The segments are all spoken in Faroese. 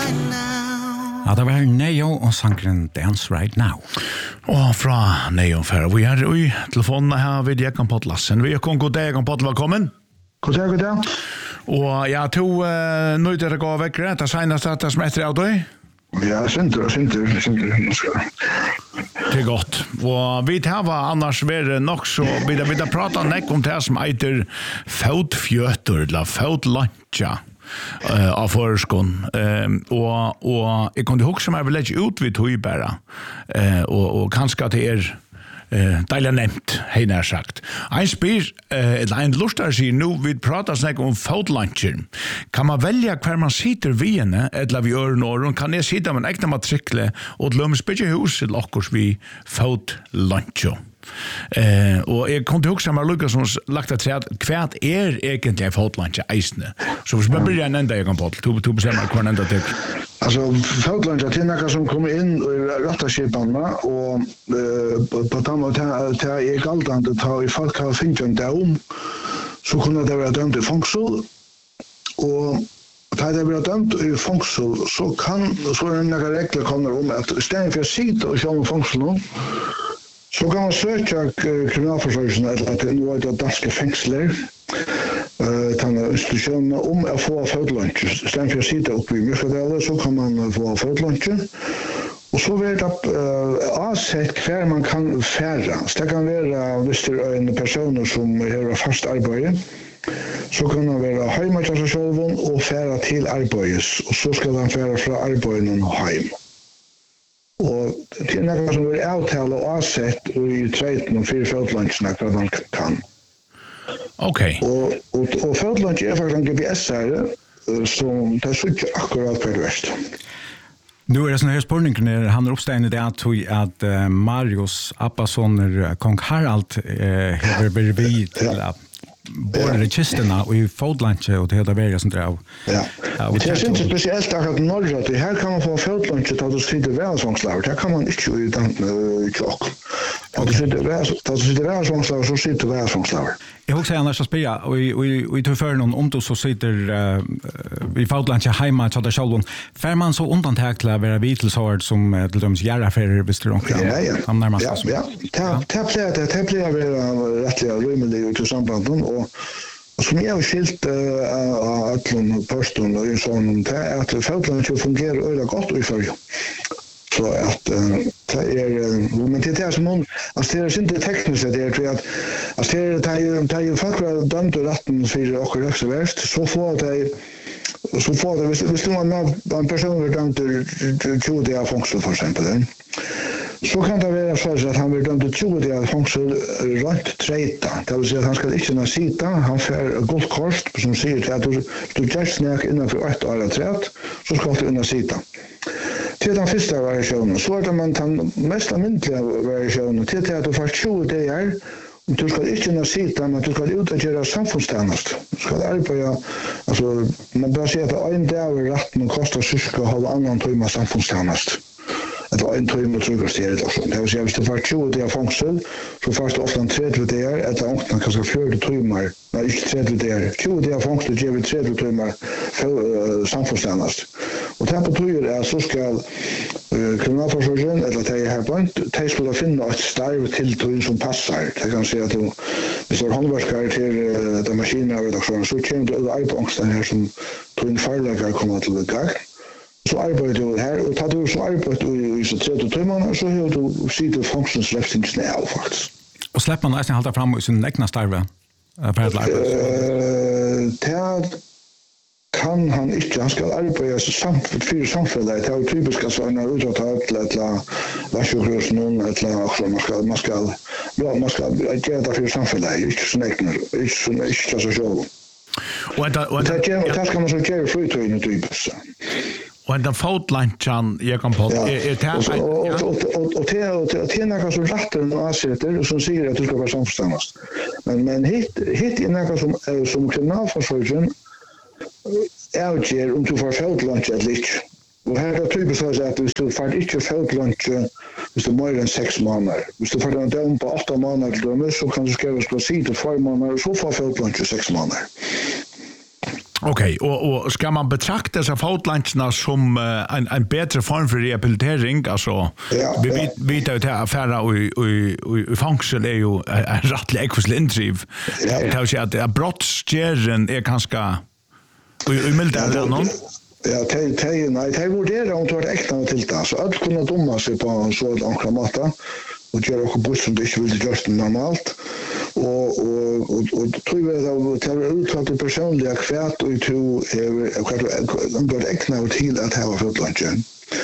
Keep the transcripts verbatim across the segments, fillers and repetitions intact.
Ja, det var Neo og sangren Dance Right Now. Og fra Neo for vi er i telefonen her ved Jekan Potlassen. Vi er kom god dag, Jekan Potl, velkommen. God dag, god dag. Og ja, to uh, nøyder å gå vekk, det er senest at det som etter av deg? Ja, sinter, sinter, sinter. Det er godt. Og vi har annars vært nok så, vi har, vi har pratet nekk om det som heter fotfjøter, eller fotlantja. Uh, av forskon um, og, og jeg kunne huske som jeg vil legge ut vid tog bare uh, og, og kanskje at det er uh, deilig nevnt, hei nær sagt. En spyr, uh, eller en lustar sier nå, vi prater snakk om fotlauncher. Kan man velge hver man sitter ved henne, eller vi gjør noe, kan jeg sitte med en ekne matrikle og lømme spyr hus til okkurs vi fotlauncher. Eh och jag kunde också med Lucas som lagt att säga att kvärt är egentligen fotlunch eisne. Så vi börjar en ända jag kan på to to bestämma kvar ända till. Alltså fotlunch att det som kommer in och rätta skiparna och på tamma ta är galtant att ta i folk har finchen down så kunde det vara dömt i fångsel och ta det blir dömt i fångsel så kan så är några regler kommer om att istället för sitta och köra fångsel så kan man söka kriminalförsörjelsen eller att det nu är det danska fängsler uh, till institutionen om att få fotlunch. Istället för att sitta uppe i Myrkadalen så kan man få fotlunch. Och så vet att uh, avsett kvar man kan färra. Så det kan vara hvis det är en person som har fast arbete. Så kan man vara hemma till sig själv och färra till arbetet. Och så ska man färra från arbetet och hem. Og det er noe som er avtale og avsett i treiten og fire fotlunchene hva man kan. Ok. Og, og, og fotlunch er faktisk en G P S-er, så det er ikke akkurat hva det verste. Nu är det sån här spårningen han är uppstående det att att uh, Marius Abbassoner kong Harald uh, har varit vid till att både registerna och i fotlunch och det hela vägen som drar. Ja. Det är inte speciellt att norra det här kan man få fotlunch att du sitter välsångslav. Det kan man inte i den klock. Att du sitter väl att du sitter välsångslav så sitter välsångslav. Jag vill säga annars att spela och vi vi tar för någon om du så sitter uh, vi fotlunch hemma så där själv. För man så undantag till att vara vitelsord som till döms göra för bestyr och ja, ja. Han närmast. Ja, ja. Ta ta plea det ta plea vara rättliga rimligt i sambanden och som jag har skilt av Atlon Poston och sån där att fotlunch fungerar öle gott i förr. Så att det är men det är som om att det är inte tekniskt det är tror jag att det är det är det är faktiskt dömt och rätten för och också värst så får det så får det hvis du har en person är dömd till tjugo dagar fängelse för exempel så kan det vara så att han blir dömd till tjugo dagar fängelse runt treta. Det vill säga att han ska inte kunna sitta, han får guldkort som säger att du du just snack innanför ett år tret så ska du kunna sitta. Till den första variationen så är det man den mest myndliga variationen till att du får tjugo dagar och du ska inte kunna sitta men du ska ut och göra samfundstjänst. Du ska arbeta, alltså man bör säga att en dag är rätten och kostar cirka halv annan timme samfundstjänst. Det var en timme trygghetssteret också. Det vill säga, hvis du får tjugo dagar fångsel, så får du ofta en trettio dagar, eller ångtan kanske fyrtio timmar, nej, inte trettio dagar. tjugo dagar fångsel ger vi trettio timmar uh, samfundstjänst. Och det här betyder att så ska uh, kriminalförsörjelsen, eller det är här på en, de skulle finna ett starv till tog som passar. Det kan säga att du, hvis du har håndverkare till uh, de maskiner och redaktionen, så kommer du över arbetsångsten här som tog en farläggare kommer till det gagn. Så arbetar du här och tar du så arbetar i så trettio timmar så har du sitter funktionsrättsins nära faktiskt. Och släpper man nästan hålla fram i sin egna starve för att lära. Det kan han inte, han ska arbeta samt för samhället. Det är typiskt så när du tar ett eller varsågrösen eller också man ska man ska ja man ska göra det för samhället inte så näknar inte så inte så så. Och det och det det ska man så göra fritid typiskt. Och den fotlunchen jag kan på är det här och och och det och det är något som rätter och avsätter som säger att du ska vara samförståndast. Men men hit hit är något som som kriminalförsörjelsen är om du får fotlunch eller inte. Och här är typiskt så att du får inte fotlunch hvis du mer än sex månader. Hvis du får den dom på åtta månader så kan du skriva på sidan två månader och så får fotlunch i sex månader. Okej, okay, och, och ska man betrakta dessa fotlancherna som uh, en, en bättre form för rehabilitering? Alltså, ja, vi ja. vet ju att affärer och i fångsel är ju en rättlig ekvislig intriv. Ja, ja. Det vill säga att, att brottsgären är ganska umildare någon. Ja, det det nej, det vurderar om det var äkta till det. Så att kunna domma sig på en sådan kramata och göra också buss som det inte vill göra normalt. Och och och och tror jag att det är uttalat personliga kvärt och to är kvart går äkta till att ha för lunchen.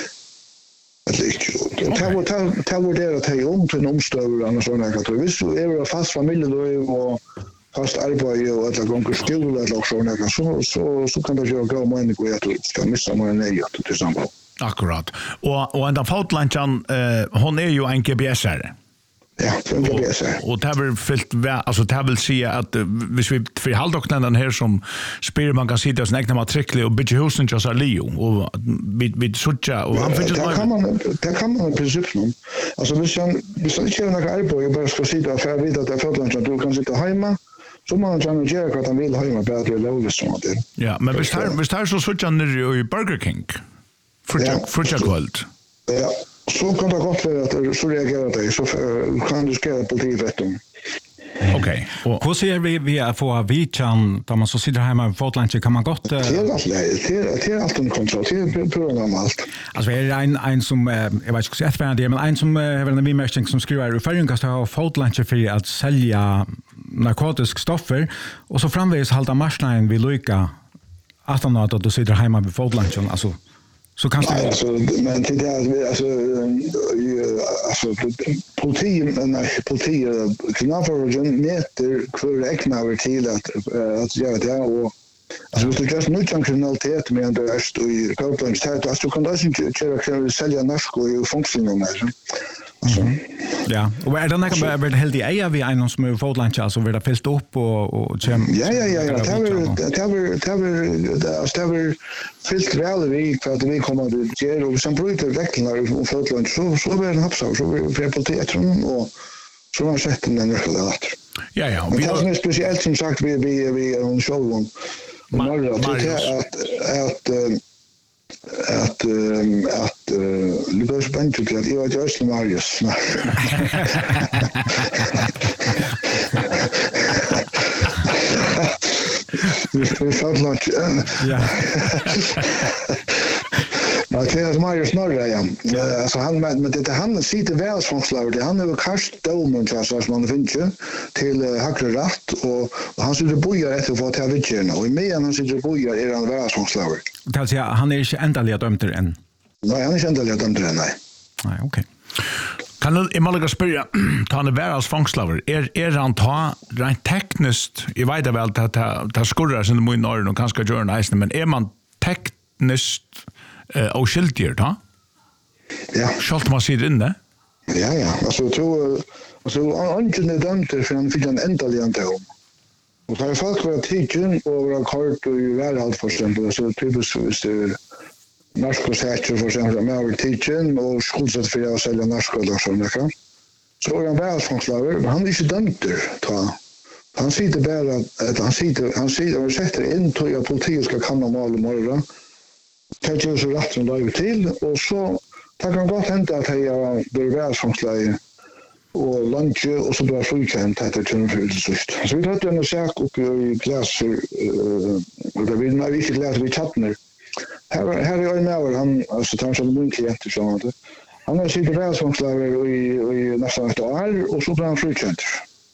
Att det det var det var det att ha om till omstörande och såna grejer. Visst så är det fast familj då och fast arbete och alla gånger skola eller såna grejer så så så kan det ju gå med en god att ska missa mer nej att till exempel. Akkurat. Och och ända fotlunchen eh hon är ju en G P S-are. Ja, en G P S. Och det har fyllt alltså det vill säga att hvis vi för halvdoktorn den här som spelar man kan sitta och ägna matrikle och bygga husen just av Leo och vid vid sucha och han fick det kan man det kan man i princip nu. Alltså hvis han hvis han inte några arbete och bara ska sitta för att veta att det förlåt att du kan sitta hemma så man kan göra vad han vill hemma på det låget som det. Ja, men hvis här hvis här så sucha ner i Burger King. Frucha frucha kväll. Ja. Så kan det gott vara att så reagerar det så kan du skriva på det vet du. Okej. Och hur ser vi vi att få vitchan då man så sitter hemma på Fotlandet kan man gott det är allt det är allt under kontroll det är program allt. Alltså är en en som jag vet inte exakt vad det är men en som har en bemärkning som skriver förringast har Fotlandet för att sälja narkotiska stoffer och så framvägs halta marknaden vi lycka att han att du sitter hemma på Fotlandet alltså så kan det alltså men till det alltså alltså politi nej politi knaförgen meter för räknar till att att göra det och alltså det är just nu kan kriminalitet med det är i Copenhagen stat alltså kan det inte köra sälja narko i funktionen alltså ja, och är det något med helt i A V en som är Fotlandet alltså vill det fäst upp och och ja ja ja ja det var det var det var det var fyllt väl vi för att vi kommer att göra och som bryter reglerna om Fotlandet så så blir det hapsa så vi på teatern och så har sett den där ja ja vi har speciellt som sagt vi vi vi on show om Mario att att att att Lucas Bencho att jag var just Marius. Vi fått lunch. Ja. Men det är Marius Norra ja. Alltså han med det han sitter väl som slav det han är kast domen så som man finner till högre rätt och han sitter bojar efter för att ha vitchen och med han sitter bojar är han väl som slav. Det vill säga han är inte ändliga dömd än. Nej, han är inte ändliga dömd än nej. Nej, okej. Kan du emellertid spyrja, ta han är als fångslaver, är, är han ta rent tekniskt, jag vet väl att det skurrar sin mun norr och kanske gör nästan, men är man tekniskt uh, oskyldig, va? Ja. Skalt man sitter inne? Ja, ja, alltså jag tror, alltså han är dömd för han fick en ändliga dom. Och så har folk varit tidsen och varit kort och i värld för exempel, så typiskt hvis det narkosätter för exempel med över tidsen och skuldsatt för att sälja narko och sådana kan. Så är han välfångslaver, han är inte dömd ta. Han sitter bara att han sitter han sitter och sätter in till att politiet ska kanna mål och morgon. Det är så rätt som det till och så det kan gott hända att jag blir välfångslaver och lunch och så blir frikänt att det kunde fyllas sist. Så vi hade en sak uppe i klasser och där vi när vi fick lära vi chattner. Här här är nu han alltså tar som en klient så att han har sitt välfångslager i i nästan ett år och så blir han frikänt.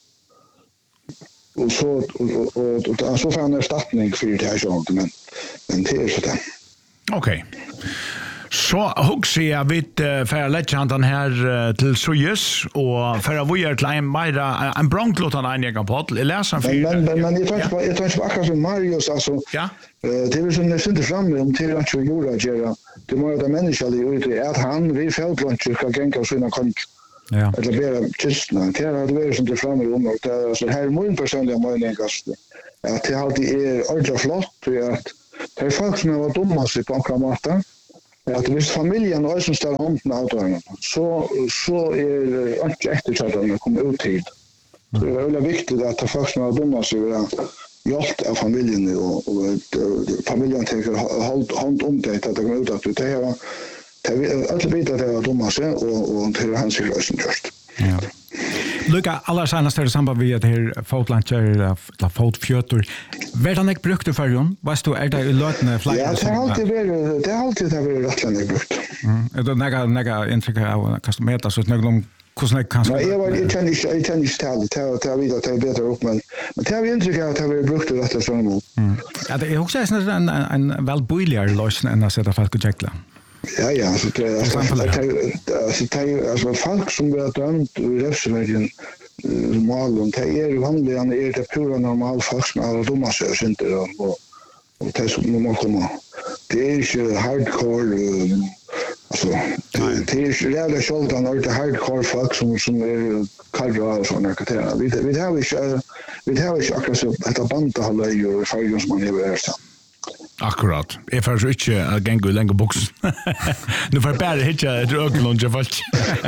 Och så och och, och så får han ersättning för det här så men men det är så där. Okej. Så hugger jag vid uh, för att lägga den här uh, till Sojus och för att vi är till en mera en bronklåtan en egen podd. Jag läser för men men men jag tänkte jag tänkte akkurat som Marius alltså. Ja. Det är som det syns fram om till att göra göra. Det måste det människan i att han vi fältlanch ska gänga sina konk. Ja. Eller bara tystna. Det är det är som det fram om och det så här är min personliga mening gast. Att det alltid är ordentligt flott för att det är folk som har dumma sig på kramata. Att hvis familjen och som ställer hånden av dem så så är det inte eftersättande att komma ut tid. Så det är väldigt viktigt att det folk som har dumma sig hjälpt av familjen och, och, och familjen tänker hånd om det att det kommer ut att det är alla bitar det var Thomas och och till hans lösen just. Ja. Luka alla senaste i samband med det här fotlancher la fotfjötor. Vart han brukte för jon? Vad står är det i lötne flyg? Ja, det har alltid varit det har alltid varit rätt länge brukt. Mm. Det några några intryck av customer så någon hvordan kan Nej, jag var jag känner inte jag känner inte tal tal tal vidare till bättre upp men men det har vi intryck av att det har brukt det rätt så emot. Mm. Ja, det är också en en en väl boiligare lösning än att sätta fast och checkla. Ja, ja, så det alltså det alltså folk som blir dömt i rättsvägen mal och det är vanligen är det pura normal folk som är dumma så inte och och det som man kommer det är inte hardcore alltså det är inte det själva när det hardcore folk som som är kallra och såna kategorier vi vi har ju vi har ju akkurat så att banta hålla ju för som man är värsta. Akkurat. Jag får så inte att gänga längre box. Nu får jag bara hitta ett ögonlån jag fast.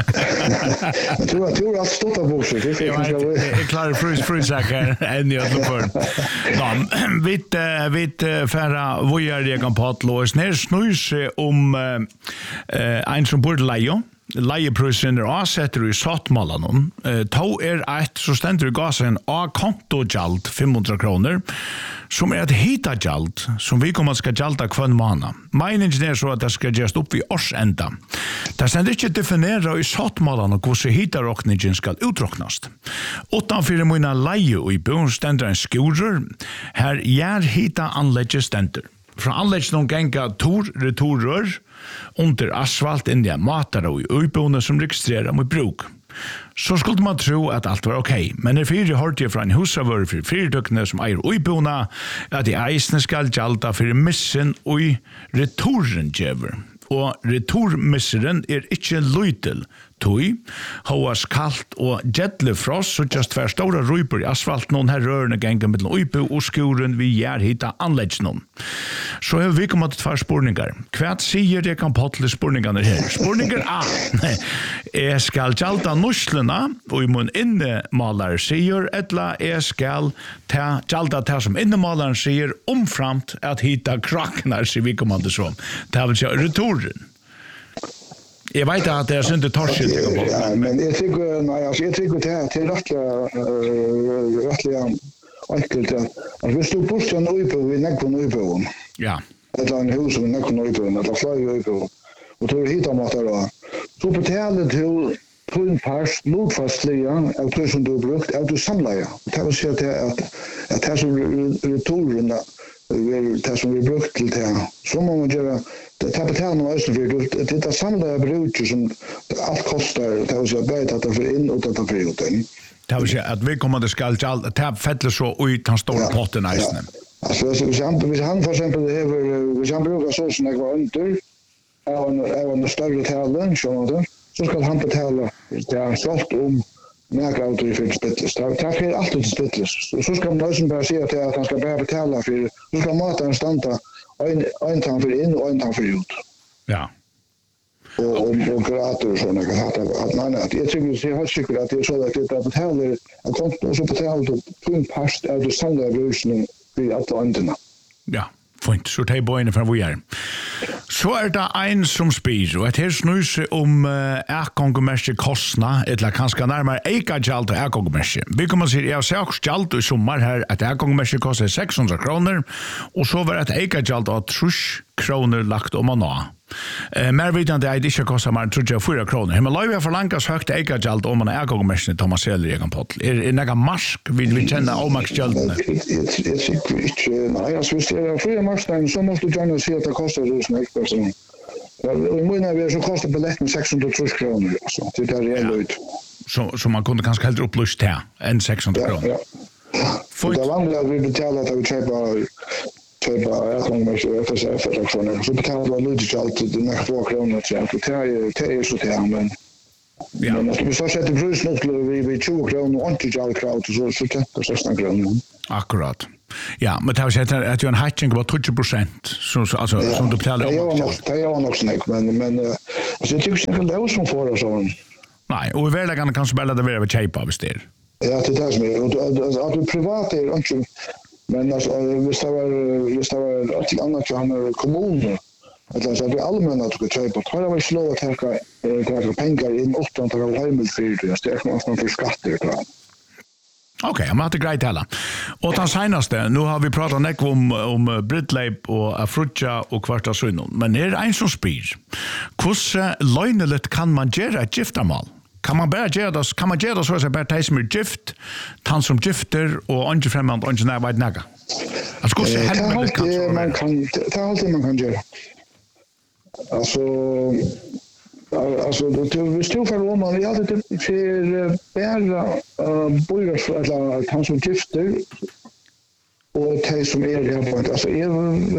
Jag tror att du har stoppat boxen. Det är kanske jag klarar frys fryssäker än jag då för. Ja, vitt vitt färra vad gör det kan patlås ner snus om eh en som borde leja. Leieprisen er avsetter i sattmålen. Eh, to er et så stender i gassen av kontojalt fem hundre kroner, som er et hitagjalt som vi kommer skal gjalta kvann måned. Meningen er så at det skal gjøres opp i årsenda. Det stender ikke definera i sattmålen og hvordan hitarokningen skal utroknast. Utanfor mine leie og i bøen stender en skurer, her gjør hita anlegget stender. Fra anlegget noen genga tor, retorrør, under asfalt inn i matar og i øyboende som registrerer med bruk. Så skulle man tro at alt var ok, men er fyrir hørte fra en husavør for fyrtøkene som eier øyboende, at de eisene skal gjalda for missen og retorren gjever. Og retormisseren er ikke løytel, tøy, håas kallt og gjedle frost, så just tvær stora røyper i asfalt, noen her rørende ganger mellom øype og skuren vi gjør hita anleggsnån. Så har vi kommet til tvær spurningar. Hva sier det kan potle spurningene her? Spurninger A. Jeg skal gjalda norslena, og i mun innemalare sier, etla jeg skal ta gjalda ta som innemalaren sier, omframt at hita kraknar, sier vi kommet til så. Det vil si retoren. Jag vet att det är inte torskigt. Ja, men jag tycker nej, alltså jag tycker det är till rättliga rättliga enkelt att hvis du pustar en öpe vi näck på öpe. Ja. Det är en hus som näck på öpe, det flyger öpe. Och då hittar man det då. Så betalar du på en pass motfastliga av det som du brukt, av du samlar. Det vill säga att att det som retorerna det som vi brukt till det. Så må man göra det tar betalning av östen för det är samlade bruk som allt kostar det vill säga bättre att för in och att för ut. Det vill säga att vi kommer att skall allt det fäller så ut han stora potten i isen. Alltså så vi han vi han för exempel det över vi han brukar så som det var under även även större talen så så ska han betala det är sålt om några auto för spittless. Det tar alltid till spittless. Så ska man lösen bara säga att han ska bara betala för så ska maten stanna en en tant för in och en tant för ut. Ja. Och och och gratis och såna grejer att man att jag tycker så har säkert att det är så att det betalar en konto och så betalar du på en past av det samlade lösningen för alla andra. Ja. Fint, så det er bøyene fra vi er. Så er det en som spyr, og et her snur seg om uh, ekongomerske kostna, eller kanskje nærmere eikajalt og ekongomerske. Vi kommer til å si, jeg har sagt gjalt i sommer her, at ekongomerske koster seks hundre kroner, og så var et eikajalt av trus kroner lagt om å nå. Eh, mer vidande er det ikke kostar mer trettiofyra kroner. Men lov jeg forlangas høyt eikajalt om man er ekongomerske Thomas Seller i egen pottel. Er det nega marsk vil vi kjenne avmaksgjaldene? Jeg sikker ikke, nei, altså hvis det er fria marskstein, så måste du gjerne si at det koster tusen ekspert. I munnen vi så kostar billetten seks hundre kroner, altså, det er reell ut. Så, så man kunde kanskje heller upplyst til enn seks hundre kroner? Ja, ja. Det er vanlig at vi betaler at vi kjøper köpa ekongomerske F S F-traktioner. Så betalar man lite allt det nästa två kronor till att det är det är så det men ja, men att vi så sätter priset upp vi vi tjugo kronor och inte all kraut så så tänkte sexton kronor. Akkurat. Ja, men det har sett att ju en hatching på tjugo procent så alltså ja, som du betalar. Det är nog det är nog snäck men men alltså jag tycker inte det är som för oss sån. Nej, och i verkligheten kan spela det vara cheap av sted. Ja, det är det som är att du privat är inte Men alltså, hvis det var, hvis det var ett annat så han kommuner, eller så att det allmänna att köpa, har det varit slå att täcka täcka pengar in åtta antal hemligt för det, det är man för skatter tror jag. Okej, okay, men det är grejt hela. Och den senaste, nu har vi pratat mycket om, om Britleip och Afrutja och Kvarta Sunnon. Men är det en som spyr? Hur löjneligt kan man göra ett giftermål? Kan man bara göra det, kan man göra det så att det bara tar som är gift, tant som gifter och inte främmande och inte närvarit näga? Alltså, hur hemligt kan det man kan det är alltid man kan göra. Alltså alltså det vi står för om man är alltid för bära bojer eller tant som gifter och det som är det på alltså är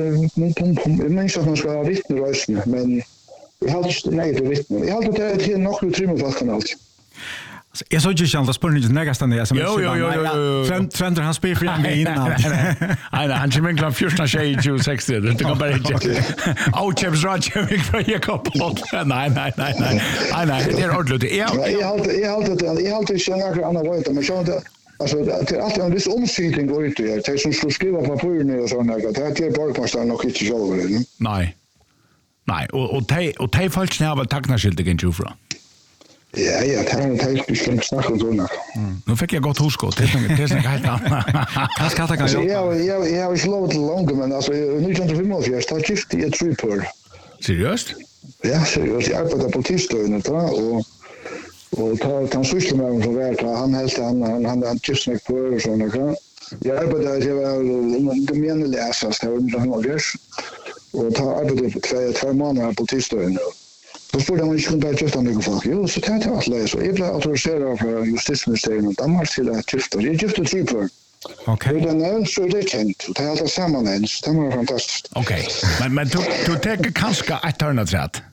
men så man ska ha vittne rösten men jag har inte nej det vittne. Jag har inte det nog utrymme för kan allt. Alltså jag såg ju själv att spåren är nästan det som Jo jo jo jo. Trend trender han spelar för en innan. Nej nej, han kommer klar första tjej i sextio. Det kan bara inte. Au James Roger för Jakob. Nej nej nej nej. Nej nej, det är ordentligt. Jag jag har jag har det jag har det så några andra vet men så det alltså det är alltid en viss omskrivning går ut det. Det som skulle skriva på papperen och såna där. Det är bara konstant nog inte så väl. Nej. Nej, och och te och te falls när väl tacknaskilt igen ju fra. Ja, ja, det är det är skulle snacka då nu. Nu fick jag gott huskott. Det är det är helt annat. Kas kan kan jag. Ja, ja, jag har slått långt men alltså nu kan du filma för jag står gift i ett tripper. Seriöst? Ja, seriöst. Jag arbetar på tisdagen då och och tar kan syssla med honom så väl han helt han han han har gift mig på och såna där. Jag arbetar jag var det menar läsas det var han har gjort. Och tar arbetet på två, två månader på tisdagen. Då spurgade man inte kunde bara gifta mycket folk. Jo, så tar jag att läsa. Jag blev autoriserad för justitieministeriet och Danmark till att gifta. Jag gifte tre för. Okej. Och den är så det känt. Det är alltid samman ens. Det var fantastiskt. Okej. Men, men du, du tänker kanske ett törnaträtt?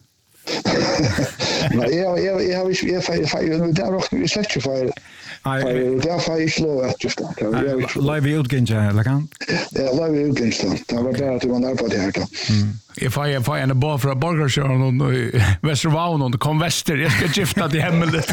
Nej, jag jag jag har jag jag det är också vi släcker för det är för slå att just det. Live utgången lagan. Ja, live utgången. Det var där att man arbetar här då. If I if I en ball för en burger show on Västervån och kom väster jag ska gifta till hemligt.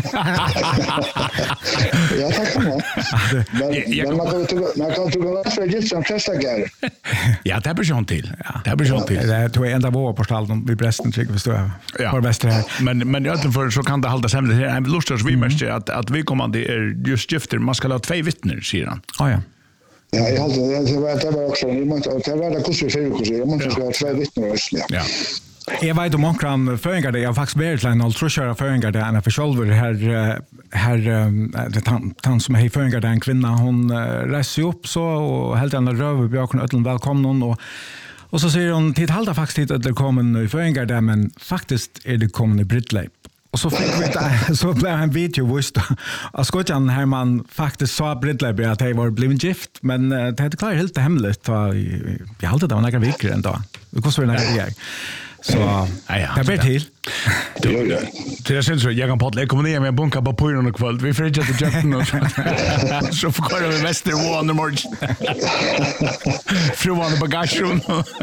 Ja, tack så mycket. Men man kan ju man kan ju gå för gift som testagar. Ja, det blir sånt till. Det blir sånt till. Det tror jag ända var på stallen vid Brästen tycker vi står på väster här. Men men jag för så kan det hållas hemligt här. En lustig vi märker att att vi kommer det är just gifter man ska ha två vittnen säger han. Ja ja. Ja, jag hade det var det var också jag måste det var det kurser för kurser. Jag måste ha två vittnen också. Ja. Jag vet om omkran föringar det jag faktiskt ber till en ultraköra föringar det är för själva här här det tant som är föringar det en kvinna hon reser upp så och helt andra röv vi har kunnat välkomna och och så säger hon till halda faktiskt att det kommer i föringar där men faktiskt är det kommer i Britleip. Och så fick vi där, så blev en video visst att skotjan här man faktiskt sa Britleip att det var blivit gift men det hade klart helt hemligt och jag hade det var några veckor ändå. Det kostade några veckor. Så ja ja. Det blir till. Det är sen så jag kan podla kommer ner med en bunka på pojren och kväll. Vi får inte att jumpa nu. Så får köra med Västervån och morgon. Fruvan och bagagen.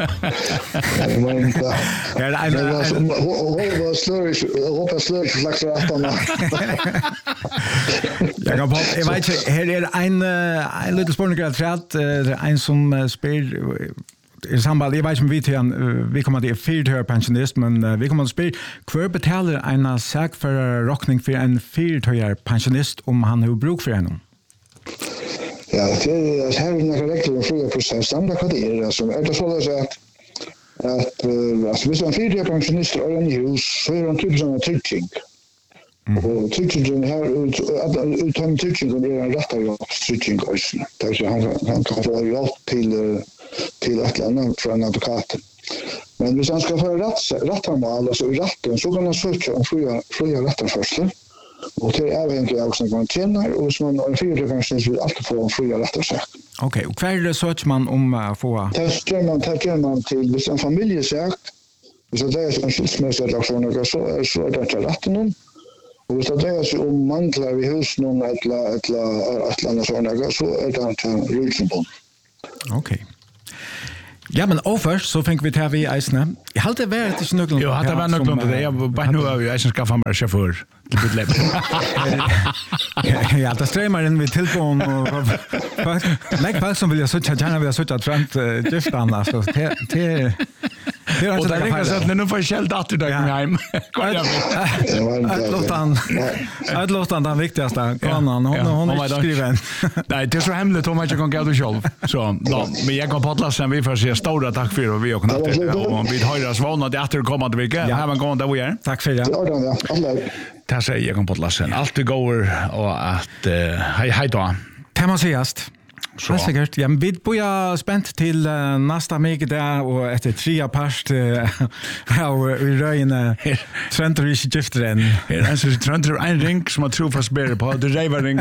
Ja, det är vad slår hoppas slår slags åttan. Jag kan podla. Jag vet inte här är en en liten spårning att en som spelar i samband jag vet inte vi till vi kommer till fyrtio pensionist men vi kommer att spela kvar betalar en sak för rockning för en fyrtio pensionist om han har bruk för honom. Ja, det är här är några regler för fria process samla vad det är alltså är det så att att alltså hvis en fyrtio pensionist är i hus så är han typ som en trygging. Och tryggingen här att utan tryggingen är en rättare trygging också. Där han han kan få hjälp till till ett land från advokaten. Men hvis han ska få rätt rättarmål alltså i rätten så kan han söka om fria fria rättarförsel. Och det är även jag också man tjänar och som man fyrtio pensionist vill alltid få en fria rättarsak. Okej, och kvar det söker man om att få testar man tar man till hvis en familjesak. Så det är en skilsmässa eller så så så det är rätten. Och hvis det är så om manglar vi hus någon eller eller ett land så där så är det en rulsbond. Okej. Ja, men oförst så fick vi ta vi eisne. Jag hade varit inte någon. Jo, hade varit någon det. Jag bara nu har vi eisen skaffa mig chaufför till bitleb. Ja, det strömmar in vid tillgång och lägg folk som vill jag söka gärna vill jag söka trant giftan alltså det det det är och inte det ringer så att nu får jag skällt att du hem. Att låta han att låta han den viktigaste kanan hon hon har skriven. Nej, det är så hemligt om man inte kan gå ut själv. Så då men jag kan podla sen vi får se stora tack för och vi och natt och vi höras vana det att komma till vecka. Här man går där vi är. Tack för det. Ja, alla. Tack säger jag kan podla sen. Allt det går och att hej hej då. Tema sigast. Så säkert. Ja, vi börjar spänt till uh, nästa vecka där och efter tre past ja vi röjna Trenter i giftren. Här är så Trenter en ring som jag tror fast bättre på det river ring.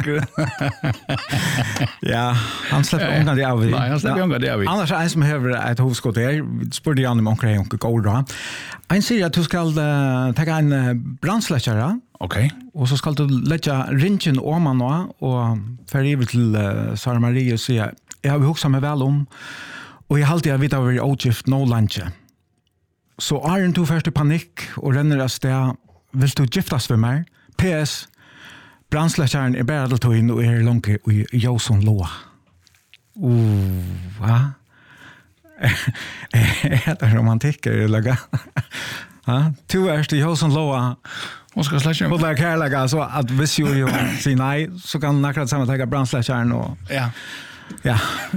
Ja, han släpper undan det av. Nej, han släpper undan det av. Annars är en som behöver ett hovskott här. Spurde jag om omkring och går då. En säger att du ska uh, ta en uh, brandsläckare. Okej. Okay. Och så ska du lägga ringen om man och för över till uh, Sara Marie och säga jag har huxat mig väl om och jag har alltid vet över outgift no lunch. Så är du först i panik och renner av steg vill du giftas med mig? P S brandsläckaren är bara att ta in och är långt i Josson Loa. Oh, va? Är det romantik eller lägga? Ja, du är i Josson Loa. Och ska släcka. Och där kärleka så att hvis ju ju säger nej så kan nakrat samma ta brandsläckaren och ja. Ja.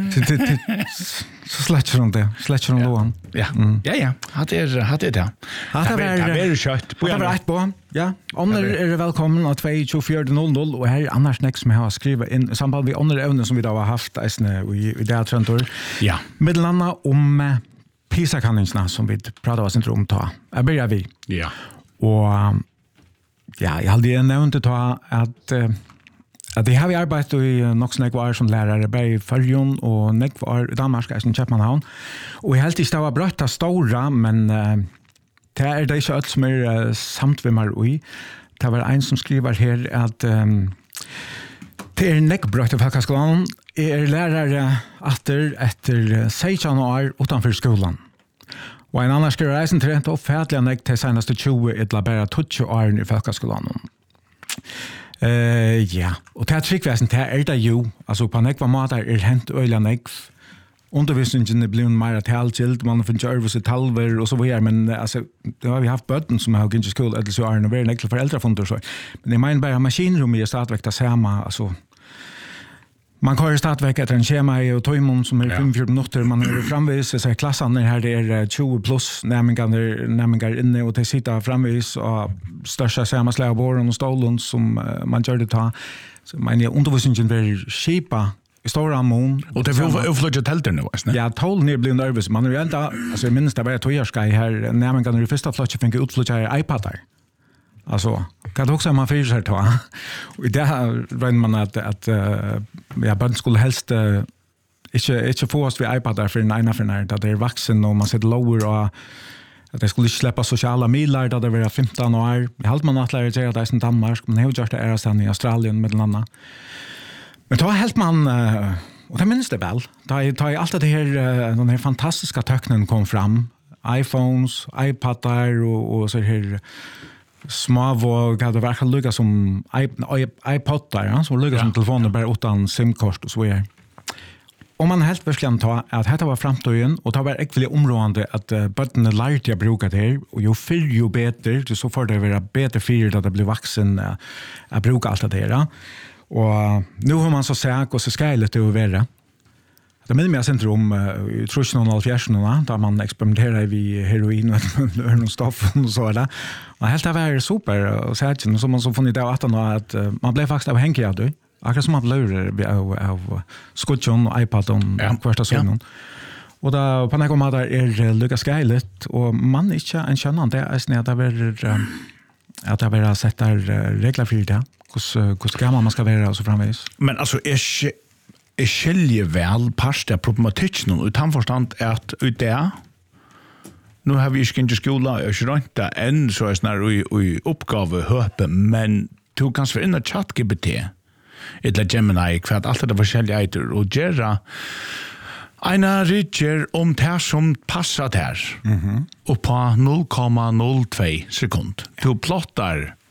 Så släcker hon det. Släcker hon lån. Ja. Ja ja. Har det har det där. Har det är kött. Det var rätt på. Ja. Om det är välkommen att två tjugofyra noll noll och här är annars nästa som jag har skrivit in samband med andra ämnen som vi då har haft i i det Trentor. Ja. Meddelande om PISA-kanningarna som vi pratade oss inte om ta. Jag börjar vi. Ja. Och ja, jag hade nämnt att att att det har vi arbetat i nog snägg år som lärare både i Färjön och nägg var i Danmark i Köpenhamn. Och jag helt i stava brötta stora men uh, det är det så att som är uh, samt vi mar i. Det var en som skriver här att um, det är nägg brötta folkskolan är lärare efter efter sexton år utanför skolan. Och en annan skriver reisen till rent och färdliga nägg till senaste tjugo ett bara tjugo år i folkskolan. Eh uh, ja, och det trickväsen det är det ju alltså på nägg var matar är hänt öliga nägg. Undervisningen blir mer talgilt, man får service talver och så vidare men alltså det har vi haft bötten som har gått i skolan eller så är det väldigt enkelt för föräldrafonder så. Men det menar bara maskinrum i startväkta samma alltså man kan ju startväcka efter en schema i och Toymon som är ja. fem minuter man är framvis så är klassan här det är tjugo plus nämningar nämningar inne och det sitter framvis och största samma släborden och stolen som uh, man gör det ta så man är undervisningen blir skipa i stora mån och det får uppflytta tälter nu va? Ja, tolv ner blir nervös man är ju inte alltså minns det var tojarska här nämningar i första flytta fick utflytta iPadar. Alltså, kan också man för sig ta. Och det här räknar man att att uh, ja, barn skulle helst uh, inte inte få oss vid iPad där för en ena för när det är vuxen och man sitter lower och att det skulle släppa sociala medier där det var femton år. Jag hade man att lära sig att det är i Danmark, men det har gjort det är sen i Australien med landa. Men då helt man uh, och det minns det väl. Då är allt det här uh, den här fantastiska tekniken kom fram. iPhones, iPadar och, och så här små och kan det verkligen lukka som iPod där, ja, som lukka ja. som telefoner bara utan SIM-kort och så vidare. Om man helt verkligen tar att detta var framtiden och det var äckligt områdande att uh, bötterna lärde jag bruka det här och ju fyr ju bättre, så får det vara bättre fyr att det blir vuxen uh, att bruka allt det här. Och uh, nu har man så säk och så skajligt det att vara. Det minns mig inte om i trusjonen där man experimenterar vid heroin och stoff och så där. Och helt det var super och så här som man så funnit av att att man blev faktiskt avhängig av det. Akkurat som man blev av av skotchen och iPaden och första sönen. Och då på något sätt är Lucas Skylet och man inte en kännan det är snä att det var att det var sätta regler för det. Hur hur gammal man ska vara och så framvis. Men alltså är Jeg skiljer vel parst av problematikken og tannforstand at ut det nu har vi ikke ikke skola og ikke rønt det enn så er snar i, i oppgave høpe men du kan svare inn av chat G P T eller Gemini for at alt det er forskjellige eiter og gjøre en ringer om det som passer der mm-hmm. og på null komma null två sekund du plottar